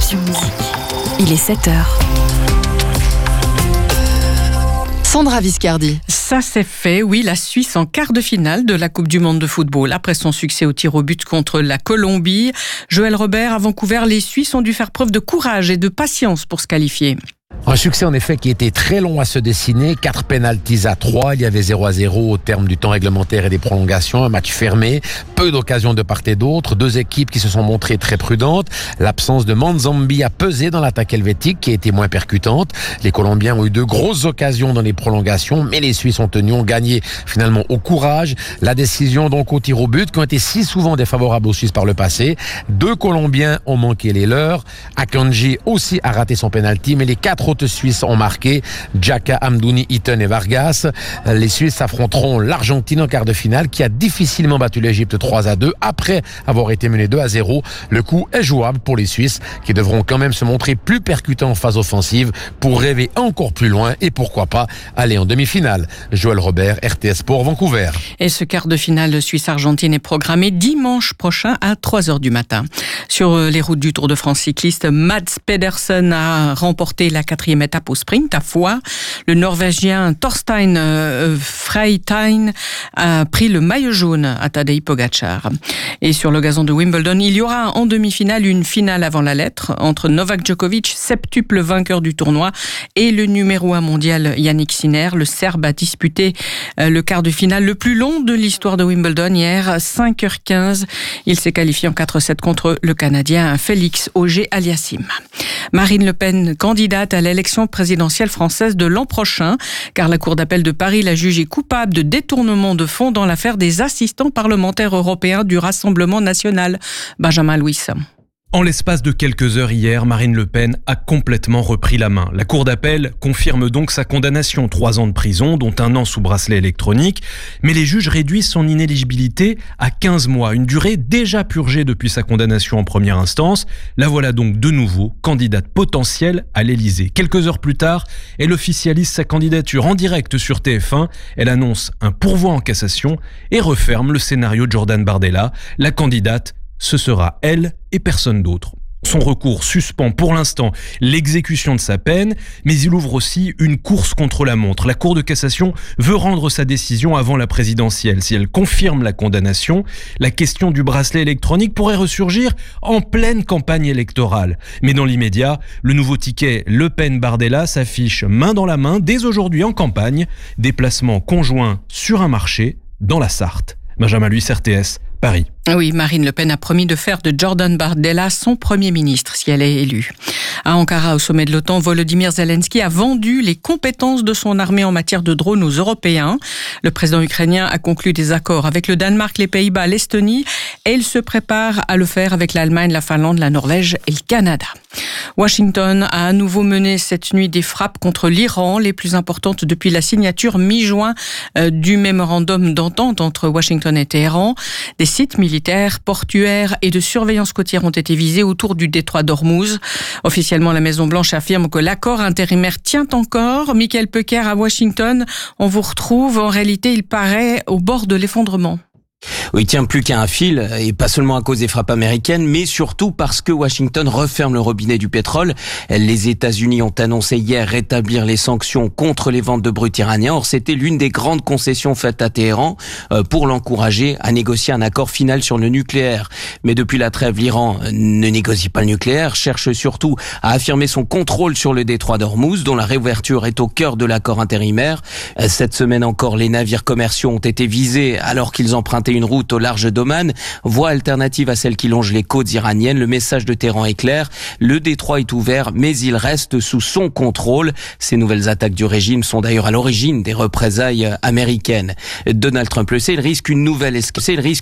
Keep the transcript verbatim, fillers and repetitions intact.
Connexion Musique. Il est sept heures. Sandra Viscardi. Ça c'est fait, oui, la Suisse en quart de finale de la Coupe du Monde de football. Après son succès au tir au but contre la Colombie, Joël Robert, à Vancouver, les Suisses ont dû faire preuve de courage et de patience pour se qualifier. Un succès en effet qui était très long à se dessiner, quatre pénaltys à trois, il y avait zéro à zéro au terme du temps réglementaire et des prolongations, un match fermé, peu d'occasions de part et d'autre, deux équipes qui se sont montrées très prudentes, l'absence de Manzambi a pesé dans l'attaque helvétique qui a été moins percutante, les Colombiens ont eu de grosses occasions dans les prolongations, mais les Suisses ont tenu, ont gagné finalement au courage, la décision donc au tir au but qui ont été si souvent défavorables aux Suisses par le passé, deux Colombiens ont manqué les leurs, Akanji aussi a raté son pénalty, mais les quatre autres Suisses ont marqué, Xhaka, Amdouni, Itten et Vargas. Les Suisses affronteront l'Argentine en quart de finale qui a difficilement battu l'Égypte trois à deux après avoir été mené deux à zéro. Le coup est jouable pour les Suisses qui devront quand même se montrer plus percutants en phase offensive pour rêver encore plus loin et pourquoi pas aller en demi-finale. Joël Robert, R T S Sport, Vancouver. Et ce quart de finale Suisse-Argentine est programmé dimanche prochain à trois heures du matin. Sur les routes du Tour de France cycliste, Mads Pedersen a remporté la quatrième étape au sprint à Foix. Le Norvégien Thorstein euh, Freitijn a pris le maillot jaune à Tadej Pogačar. Et sur le gazon de Wimbledon, il y aura en demi-finale une finale avant la lettre entre Novak Djokovic, septuple vainqueur du tournoi, et le numéro un mondial Yannick Sinner. Le Serbe a disputé euh, le quart de finale le plus long de l'histoire de Wimbledon hier, cinq heures quinze. Il s'est qualifié en quatre sept contre le Canadien Félix Auger-Aliassime. Marine Le Pen, candidate à l'élection présidentielle française de l'an prochain, car la Cour d'appel de Paris l'a jugée coupable de détournement de fonds dans l'affaire des assistants parlementaires européens du Rassemblement national. Benjamin Louis. En l'espace de quelques heures hier, Marine Le Pen a complètement repris la main. La Cour d'appel confirme donc sa condamnation, trois ans de prison, dont un an sous bracelet électronique. Mais les juges réduisent son inéligibilité à quinze mois, une durée déjà purgée depuis sa condamnation en première instance. La voilà donc de nouveau candidate potentielle à l'Élysée. Quelques heures plus tard, elle officialise sa candidature en direct sur T F un. Elle annonce un pourvoi en cassation et referme le scénario de Jordan Bardella. La candidate, ce sera elle et personne d'autre. Son recours suspend pour l'instant l'exécution de sa peine, mais il ouvre aussi une course contre la montre. La Cour de cassation veut rendre sa décision avant la présidentielle. Si elle confirme la condamnation, la question du bracelet électronique pourrait ressurgir en pleine campagne électorale. Mais dans l'immédiat, le nouveau ticket Le Pen-Bardella s'affiche main dans la main dès aujourd'hui en campagne. Déplacement conjoint sur un marché dans la Sarthe. Benjamin Louis, R T S, Paris. Oui, Marine Le Pen a promis de faire de Jordan Bardella son Premier ministre si elle est élue. À Ankara, au sommet de l'OTAN, Volodymyr Zelensky a vendu les compétences de son armée en matière de drones aux Européens. Le président ukrainien a conclu des accords avec le Danemark, les Pays-Bas, l'Estonie et il se prépare à le faire avec l'Allemagne, la Finlande, la Norvège et le Canada. Washington a à nouveau mené cette nuit des frappes contre l'Iran, les plus importantes depuis la signature mi-juin du mémorandum d'entente entre Washington et Téhéran. Des sites militaires, portuaires et de surveillance côtière ont été visés autour du détroit d'Ormuz. Officiellement, la Maison-Blanche affirme que l'accord intérimaire tient encore. Michael Pecker à Washington, on vous retrouve. En réalité, il paraît au bord de l'effondrement. Oui, il tient plus qu'à un fil, et pas seulement à cause des frappes américaines, mais surtout parce que Washington referme le robinet du pétrole. Les États-Unis ont annoncé hier rétablir les sanctions contre les ventes de brut iranien. Or, c'était l'une des grandes concessions faites à Téhéran pour l'encourager à négocier un accord final sur le nucléaire. Mais depuis la trêve, l'Iran ne négocie pas le nucléaire, cherche surtout à affirmer son contrôle sur le détroit d'Ormuz, dont la réouverture est au cœur de l'accord intérimaire. Cette semaine encore, les navires commerciaux ont été visés alors qu'ils empruntaient une route au large d'Oman, voie alternative à celle qui longe les côtes iraniennes. Le message de Téhéran est clair, le détroit est ouvert, mais il reste sous son contrôle. Ces nouvelles attaques du régime sont d'ailleurs à l'origine des représailles américaines. Donald Trump le sait, il risque une nouvelle escalade.